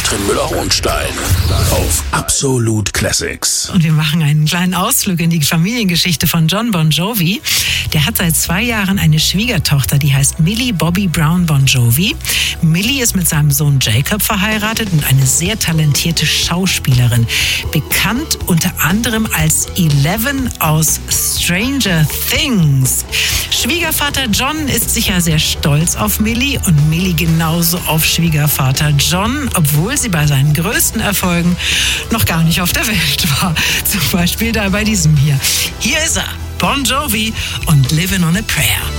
Katrin Müller-Hohenstein auf Absolut Classics. Und wir machen einen kleinen Ausflug in die Familiengeschichte von Jon Bon Jovi. Der hat seit 2 Jahren eine Schwiegertochter, die heißt Millie Bobby Brown Bon Jovi. Millie ist mit seinem Sohn Jacob verheiratet und eine sehr talentierte Schauspielerin. Bekannt unter anderem als Eleven aus Stranger Things. Schwiegervater Jon ist sicher sehr stolz auf Millie und Millie genauso auf Schwiegervater Jon, obwohl sie bei seinen größten Erfolgen noch gar nicht auf der Welt war. Zum Beispiel da bei diesem hier. Hier ist er, Bon Jovi und Living on a Prayer.